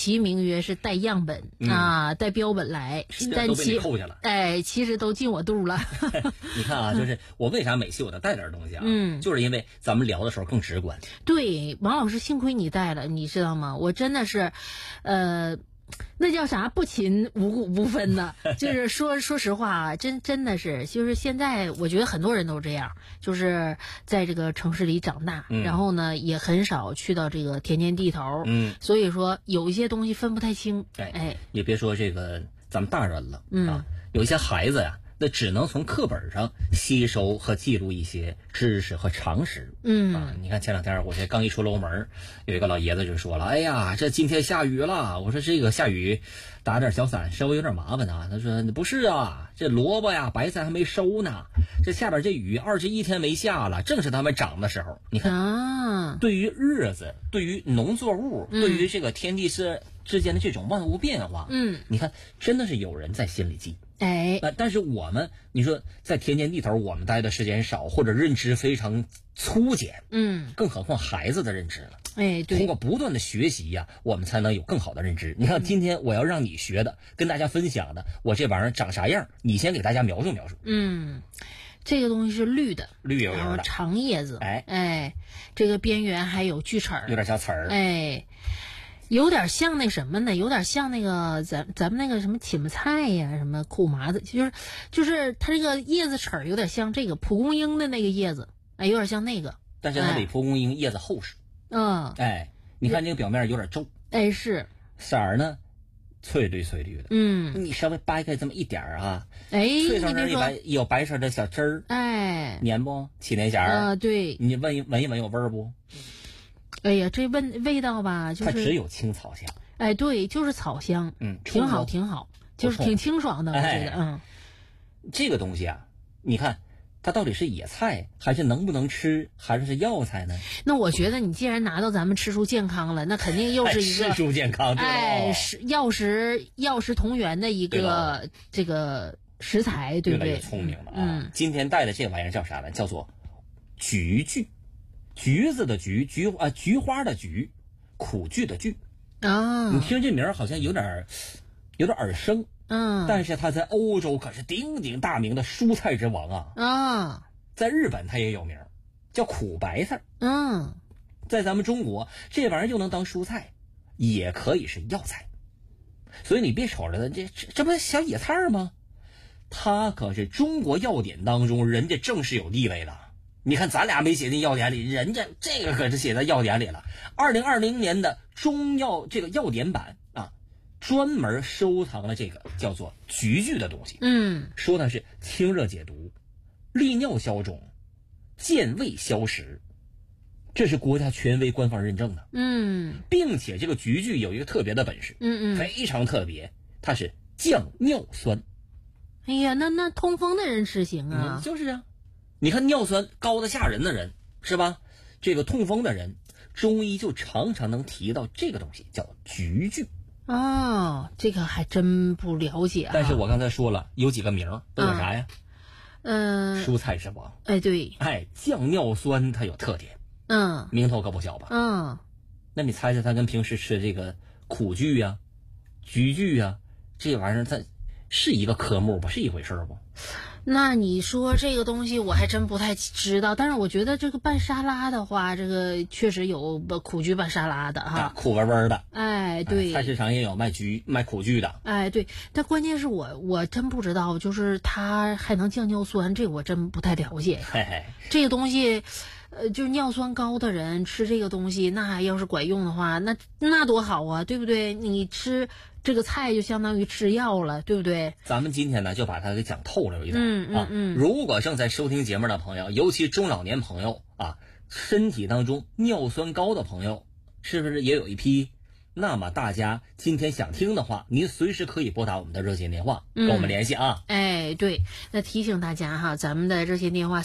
其名曰是带样本啊，带标本来，但都被你扣下了。 其实都进我肚了。 你看啊，就是我为啥每期我都带点东西啊？就是因为咱们聊的时候更直观。 对，王老师，幸亏你带了，你知道吗？我真的是，那叫啥不勤五谷不分呢？就是说实话啊，真的是，就是现在我觉得很多人都这样，就是在这个城市里长大，然后呢也很少去到这个田间地头，所以说有一些东西分不太清。 也别说这个咱们大人了啊，有一些孩子呀，那只能从课本上吸收和记录一些知识和常识。你看前两天我这刚一出楼门，有一个老爷子就说了：“哎呀，这今天下雨了。”我说：“这个下雨打点小伞稍微有点麻烦啊。”他说：“不是啊，这萝卜呀、白菜还没收呢，这下边这雨21天没下了，正是他们长的时候。”你看，对于日子，对于农作物，对于这个天地之间的这种万物变化，你看真的是有人在心里记。但是我们，你说在田间地头，我们待的时间少，或者认知非常粗简，更何况孩子的认知了。 对， 通过不断的学习呀，我们才能有更好的认知。你看，今天我要让你学的，跟大家分享的，我这玩意儿长啥样，你先给大家描述描述。 这个东西是绿的， 绿油油的， 然后长叶子，这个边缘还有锯齿儿， 有点像刺儿， 有点像那什么呢？有点像那个咱们那个什么芹菜呀，什么苦麻子，就是它这个叶子齿儿有点像这个蒲公英的那个叶子，有点像那个。 但是它比蒲公英叶子厚实。你看这个表面有点皱。 是。 色儿呢，翠绿的。你稍微掰开这么一点儿啊，脆上那有白色的小汁儿。黏不？起黏弦儿。 对。 你闻一闻有味儿不？ 哎呀，这味道吧，就是它只有青草香。 对，就是草香。挺好，就是挺清爽的，我觉得。 这个东西啊，你看它到底是野菜，还是能不能吃，还是药材呢？ 那我觉得你既然拿到咱们吃出健康了，那肯定又是一个吃出健康， 是药食同源的一个这个食材，对不对？ 越来越聪明了啊！今天带的这玩意儿叫啥呢？叫做菊苣。橘子的橘，菊花的菊，苦苣的苣。你听这名儿好像有点耳生。但是它在欧洲可是鼎鼎大名的蔬菜之王啊。在日本它也有名，叫苦白菜。在咱们中国这玩意儿又能当蔬菜，也可以是药材。所以你别瞅着这不是小野菜吗？它可是中国药典当中人家正是有地位的。你看咱俩没写进药典里，人家这个可是写在药典里了。2020年的中药这个药典版啊，专门收藏了这个叫做菊苣的东西。说它是清热解毒、利尿消肿、健胃消食，这是国家权威官方认证的。并且这个菊苣有一个特别的本事，非常特别，它是降尿酸。 哎呀，那痛风的人吃行啊？ 就是啊。你看尿酸高的吓人的人是吧？这个痛风的人，中医就常常能提到这个东西，叫菊苣。 这个还真不了解。 但是我刚才说了，有几个名儿都有啥呀？蔬菜之王。 对。 降尿酸它有特点。名头可不小吧？那你猜猜它跟平时吃这个苦苣呀、菊苣呀这玩意儿，它是一个科目不？是一回事不？ 那你说这个东西我还真不太知道，但是我觉得这个拌沙拉的话，这个确实有苦苣拌沙拉的哈， 苦味味的。 对， 菜市场也有卖苦苣的。 对，但关键是我真不知道，就是它还能降尿酸，这我真不太了解。这个东西，就是尿酸高的人吃这个东西，那要是管用的话，那多好啊，对不对？你吃这个菜就相当于吃药了，对不对？ 咱们今天呢就把它给讲透了一点。如果正在收听节目的朋友，尤其中老年朋友啊，身体当中尿酸高的朋友，是不是也有一批？那么大家今天想听的话，您随时可以拨打我们的热线电话跟我们联系啊。 对，那提醒大家哈，咱们的热线电话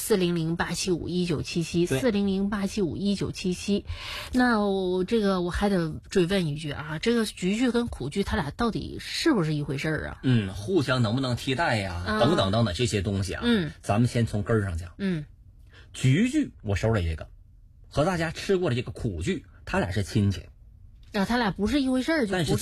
400-875-1977，400-875-1977。那我还得追问一句啊，这个菊苣跟苦苣它俩到底是不是一回事儿啊？ 互相能不能替代呀？等等等等这些东西啊。咱们先从根儿上讲。菊苣我手里这个和大家吃过的这个苦苣，它俩是亲戚。 他俩不是一回事儿，就不是